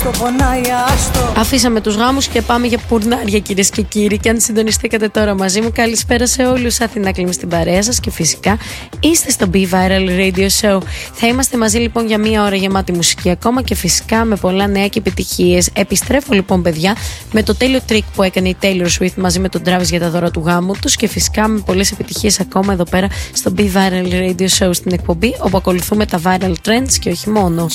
Αφήσαμε τους γάμους και πάμε για πουρνάρια, κυρίες και κύριοι. Και αν συντονιστήκατε τώρα μαζί μου, καλησπέρα σε όλους. Αθηνά Κλίμη στην παρέα σας και φυσικά είστε στο Be Viral Radio Show. Θα είμαστε μαζί λοιπόν για μία ώρα γεμάτη μουσική ακόμα και φυσικά με πολλά νέα και επιτυχίες. Επιστρέφω λοιπόν, παιδιά, με το τέλειο τρίκ που έκανε η Taylor Swift μαζί με τον Travis για τα δώρα του γάμου τους και φυσικά με πολλές επιτυχίες ακόμα εδώ πέρα στο Be Viral Radio Show, στην εκπομπή όπου ακολουθούμε τα viral trends και όχι μόνο.